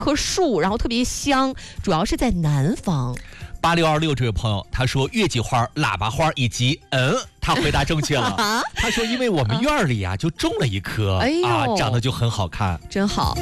棵树，然后特别香，主要是在南方。 8626这位朋友他说月季花、喇叭花以及他回答正确了。他说因为我们院里就种了一棵，长得就很好看， 真好。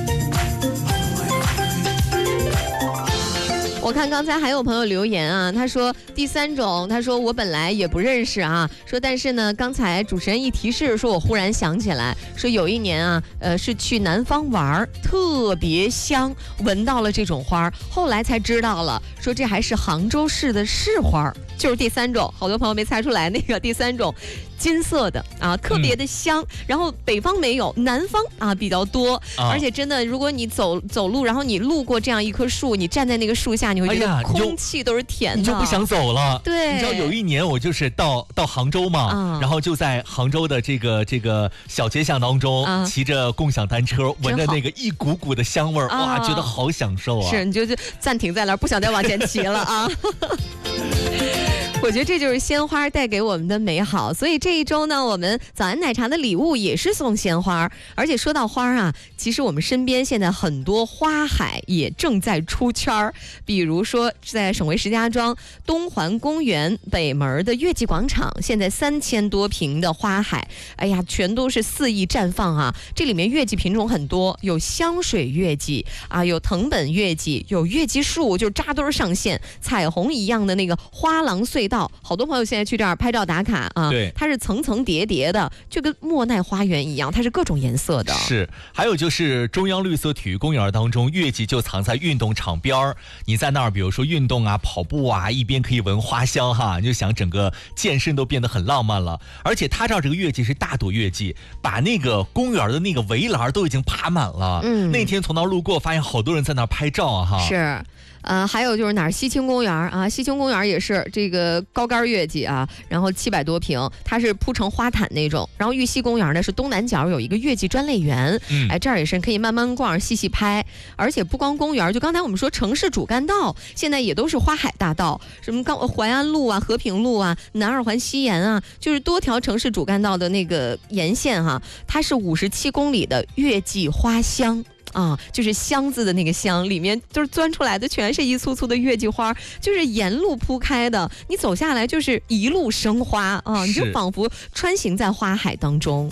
我看刚才还有朋友留言啊，他说第三种，他说我本来也不认识啊，说但是呢，刚才主持人一提示，说我忽然想起来，说有一年啊，是去南方玩，特别香，闻到了这种花，后来才知道了，说这还是杭州市的市花，就是第三种，好多朋友没猜出来，那个第三种。金色的啊，特别的香，然后北方没有，南方比较多，而且真的，如果你走路，然后你路过这样一棵树，你站在那个树下，你会觉得空气都是甜的， 你就不想走了。 对， 你知道有一年我就是到杭州嘛，然后就在杭州的这个小街巷当中，骑着共享单车，闻着那个一股股的香味儿，哇，觉得好享受啊！ 是，你就暂停在那儿，不想再往前骑了啊。我觉得这就是鲜花带给我们的美好，所以这一周呢，我们早安奶茶的礼物也是送鲜花。而且说到花啊，其实我们身边现在很多花海也正在出圈，比如说在省会石家庄东环公园北门的月季广场，现在3000多平的花海，哎呀，全都是肆意绽放啊！这里面月季品种很多，有香水月季啊，有藤本月季，有月季树，就是扎堆上线，彩虹一样的那个花廊隧道，好多朋友现在去这儿拍照打卡啊。 对， 它是层层叠叠的，就跟莫奈花园一样，它是各种颜色的。 是，还有就是中央绿色体育公园当中，月季就藏在运动场边儿，你在那儿比如说运动啊、跑步啊，一边可以闻花香哈，你就想整个健身都变得很浪漫了。而且它这儿这个月季是大朵月季，把那个公园的那个围栏都已经爬满了。那天从那儿路过，发现好多人在那儿拍照啊哈。 是。还有就是哪儿西青公园啊，西青公园也是这个高杆月季啊，然后700多平，它是铺成花毯那种。然后玉溪公园呢是东南角有一个月季专类园，这儿也是可以慢慢逛、细细拍。而且不光公园，就刚才我们说城市主干道，现在也都是花海大道，什么淮安路啊、和平路啊、南二环西沿啊，就是多条城市主干道的那个沿线哈，它是57公里的月季花香。就是箱子的那个箱，里面就是钻出来的全是一簇簇的月季花，就是沿路铺开的，你走下来就是一路生花啊，你就仿佛穿行在花海当中。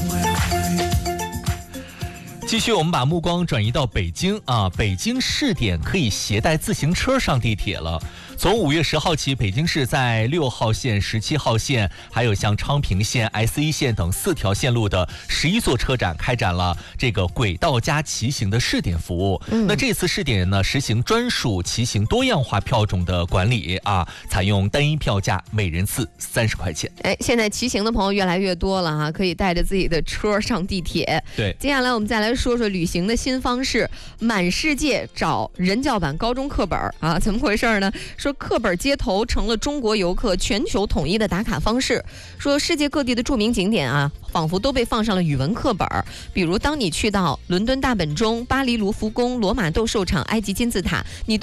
继续，我们把目光转移到北京啊，北京试点可以携带自行车上地铁了。从5月10号起，北京市在6号线、17号线，还有像昌平线、S1线等4条线路的11座车站开展了这个轨道加骑行的试点服务。那这次试点呢，实行专属骑行多样化票种的管理啊，采用单一票价，每人次30块钱。 现在骑行的朋友越来越多了哈，可以带着自己的车上地铁。 对， 接下来我们再来说说旅行的新方式，满世界找人教版高中课本啊，怎么回事呢？说课本街头成了中国游客全球统一的打卡方式，说世界各地的著名景点啊，仿佛都被放上了语文课本。比如当你去到伦敦大本钟、巴黎卢浮宫、罗马斗兽场、埃及金字塔，你都